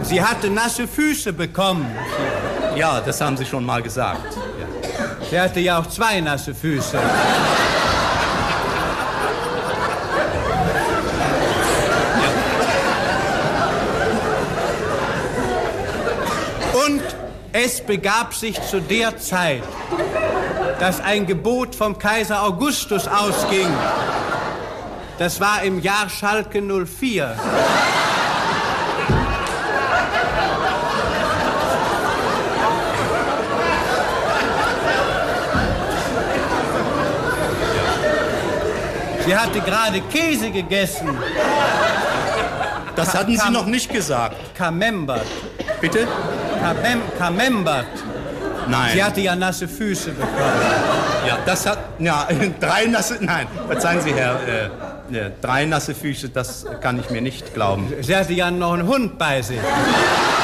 Sie hatte nasse Füße bekommen. Ja, das haben Sie schon mal gesagt. Ja. Sie hatte ja auch 2 nasse Füße. Und es begab sich zu der Zeit, dass ein Gebot vom Kaiser Augustus ausging. Das war im Jahr Schalke 04. Sie hatte gerade Käse gegessen. Das hatten Sie noch nicht gesagt. Camembert. Bitte? Camembert. Nein. Sie hatte ja nasse Füße bekommen. Ja, das hat... Ja, 3 nasse... Nein, verzeihen Sie, Herr... 3 nasse Füße, das kann ich mir nicht glauben. Sie hatte ja noch einen Hund bei sich.